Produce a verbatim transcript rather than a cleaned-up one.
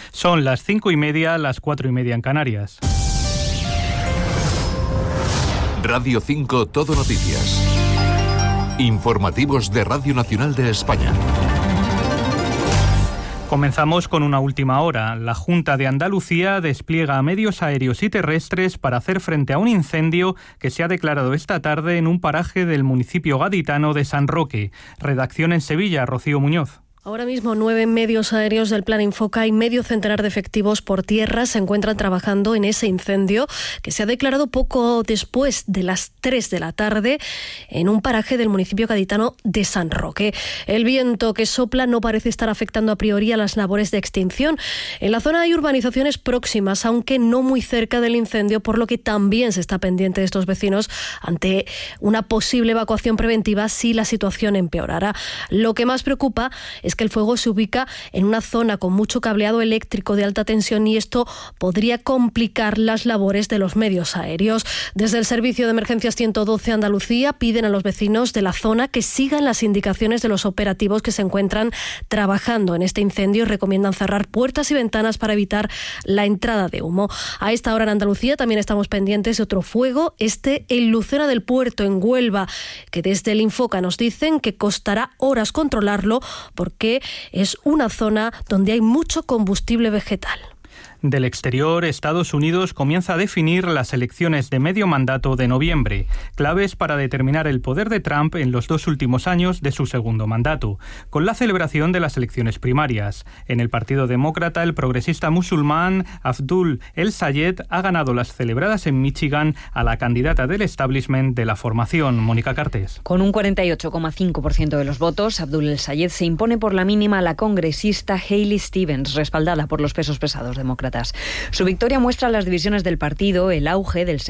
Son las cinco y media, las cuatro y media en Canarias. Radio cinco Todo Noticias. Informativos de Radio Nacional de España. Comenzamos con una última hora. La Junta de Andalucía despliega medios aéreos y terrestres para hacer frente a un incendio que se ha declarado esta tarde en un paraje del municipio gaditano de San Roque. Redacción en Sevilla, Rocío Muñoz. Ahora mismo nueve medios aéreos del Plan Infoca y medio centenar de efectivos por tierra se encuentran trabajando en ese incendio que se ha declarado poco después de las tres de la tarde en un paraje del municipio gaditano de San Roque. El viento que sopla no parece estar afectando a priori a las labores de extinción. En la zona hay urbanizaciones próximas, aunque no muy cerca del incendio, por lo que también se está pendiente de estos vecinos ante una posible evacuación preventiva si la situación empeorara. Lo que más preocupa es que el fuego se ubica en una zona con mucho cableado eléctrico de alta tensión y esto podría complicar las labores de los medios aéreos. Desde el Servicio de Emergencias ciento doce Andalucía piden a los vecinos de la zona que sigan las indicaciones de los operativos que se encuentran trabajando en este incendio y recomiendan cerrar puertas y ventanas para evitar la entrada de humo. A esta hora en Andalucía también estamos pendientes de otro fuego, este en Lucena del Puerto, en Huelva, que desde el Infoca nos dicen que costará horas controlarlo porque que es una zona donde hay mucho combustible vegetal. Del exterior, Estados Unidos comienza a definir las elecciones de medio mandato de noviembre, claves para determinar el poder de Trump en los dos últimos años de su segundo mandato, con la celebración de las elecciones primarias. En el Partido Demócrata, el progresista musulmán Abdul El-Sayed ha ganado las celebradas en Michigan a la candidata del establishment de la formación, Mónica Cartés. Con un cuarenta y ocho coma cinco por ciento de los votos, Abdul El-Sayed se impone por la mínima a la congresista Hayley Stevens, respaldada por los pesos pesados demócratas. Su victoria muestra las divisiones del partido, el auge del